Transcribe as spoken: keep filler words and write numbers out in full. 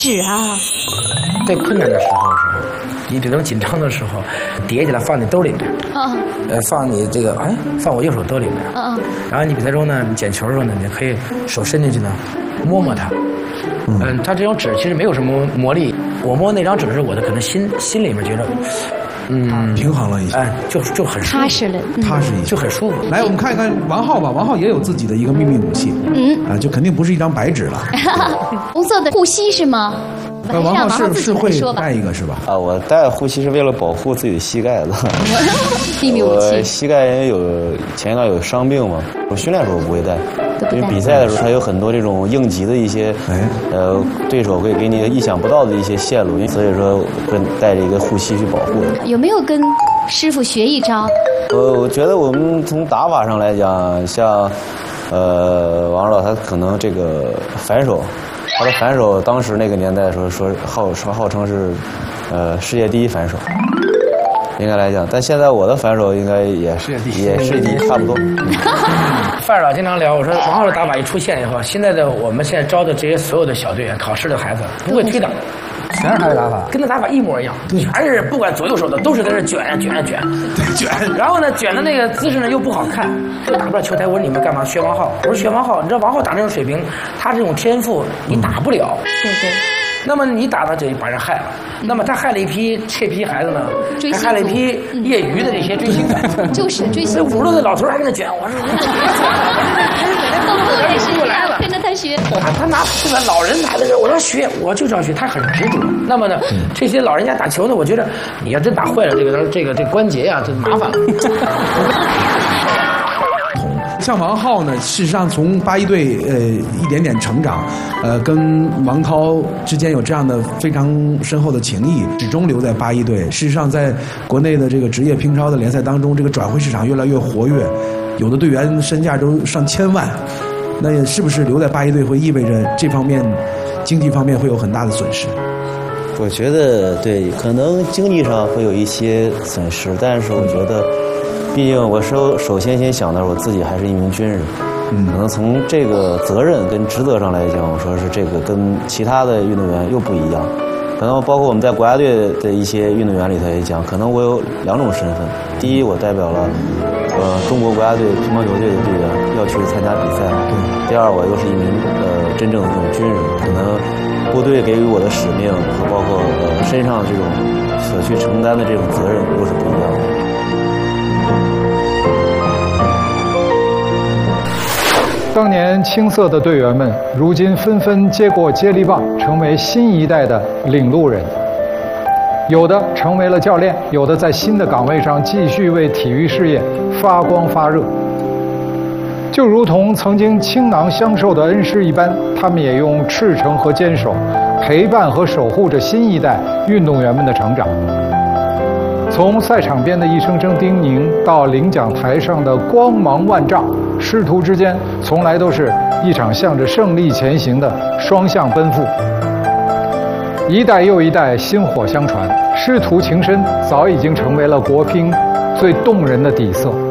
纸啊， 在困难的时候，你这种紧张的时候，叠起来放你兜里面， 嗯， 呃，放你这个哎，放我右手兜里面， 嗯嗯， 然后你比赛中呢，你捡球的时候呢，你可以手伸进去呢，摸摸它，嗯，它这种纸其实没有什么魔力，我摸那张纸的时候，我的可能心心里面觉得。嗯， 平衡了一下， 哎，就就很踏实了， 嗯、踏实一下， 就很舒服。 来，我们看一看王浩吧，王浩也有自己的一个秘密武器，嗯，啊，就肯定不是一张白纸了。 红色的护膝是吗？ 呃，王浩是是会带一个是吧？ 啊，我带护膝是为了保护自己的膝盖的。 秘密武器。 我膝盖因为有前一段有伤病嘛，我训练的时候不会带。因为比赛的时候，它有很多这种应急的一些，呃，对手会给你意想不到的一些线路，所以说会带着一个护膝去保护。 有没有跟师傅学一招？ 呃，我觉得我们从打法上来讲，像，呃，王指导他可能这个反手，他的反手当时那个年代的时候说号说号称是，呃，世界第一反手。应该来讲，但现在我的反手应该也是也是第一，差不多。 范指导经常聊，我说王浩的打法一出现以后，现在的我们现在招的这些所有的小队员，考试的孩子不会推挡，全是他的打法，跟他打法一模一样，全是不管左右手的都是在这卷呀卷呀卷，卷。然后呢，卷的那个姿势呢又不好看，就打不了球台。我说你们干嘛学王浩？我说学王浩，你知道王浩打这种水平，他这种天赋你打不了。对对。那么你打他就把人害了，那么他害了一批这批孩子呢，还害了一批业余的这些追星的， 就是追星。 这五十多岁老头还跟他卷，我说动作也是过来了，跟着他学。 他他拿这个老人打的时候，我说学，我就是要学，他很执着。那么呢，这些老人家打球呢，我觉得你要真打坏了这个这个这关节呀，这麻烦了。 像王浩呢，事实上从八一队呃一点点成长，呃跟王涛之间有这样的非常深厚的情谊，始终留在八一队。事实上，在国内的这个职业乒超的联赛当中，这个转会市场越来越活跃，有的队员身价都上千万。那也是不是留在八一队会意味着这方面经济方面会有很大的损失？ 我觉得对，可能经济上会有一些损失，但是我觉得。毕竟我首首先先想到我自己还是一名军人，嗯，可能从这个责任跟职责上来讲，我说是这个跟其他的运动员又不一样。可能包括我们在国家队的一些运动员里头也讲，可能我有两种身份。第一，我代表了呃中国国家队乒乓球队的队员要去参加比赛。对。第二，我又是一名呃真正的这种军人，可能部队给予我的使命和包括呃身上这种所去承担的这种责任又是不一样的。 当年青涩的队员们，如今纷纷接过接力棒，成为新一代的领路人。有的成为了教练，有的在新的岗位上继续为体育事业发光发热。就如同曾经倾囊相授的恩师一般，他们也用赤诚和坚守，陪伴和守护着新一代运动员们的成长。从赛场边的一声声叮咛，到领奖台上的光芒万丈，师徒之间从来都是一场向着胜利前行的双向奔赴。一代又一代薪火相传，师徒情深早已经成为了国乒最动人的底色。